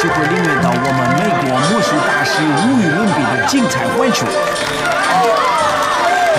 就会领略到我们美国魔术大师无与伦比的精彩演出。